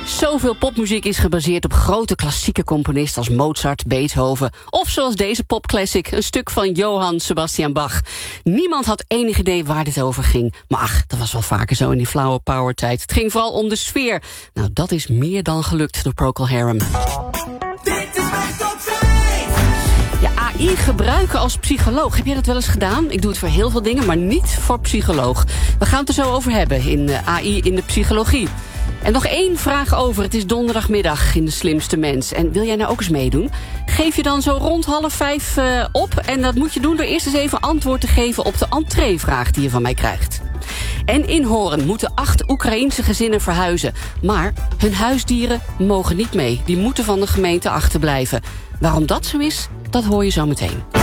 Zoveel popmuziek is gebaseerd op grote klassieke componisten als Mozart, Beethoven of zoals deze popclassic, een stuk van Johann Sebastian Bach. Niemand had enig idee waar dit over ging. Maar ach, dat was wel vaker zo in die flower power tijd. Het ging vooral om de sfeer. Nou, dat is meer dan gelukt door Procol Harum. Ja, AI gebruiken als psycholoog. Heb jij dat wel eens gedaan? Ik doe het voor heel veel dingen, maar niet voor psycholoog. We gaan het er zo over hebben in AI in de psychologie. En nog één vraag over. Het is donderdagmiddag in De Slimste Mens. En wil jij nou ook eens meedoen? Geef je dan zo rond 4:30 op. En dat moet je doen door eerst eens even antwoord te geven op de entreevraag die je van mij krijgt. En in Hoorn moeten 8 Oekraïense gezinnen verhuizen. Maar hun huisdieren mogen niet mee. Die moeten van de gemeente achterblijven. Waarom dat zo is, dat hoor je zo meteen.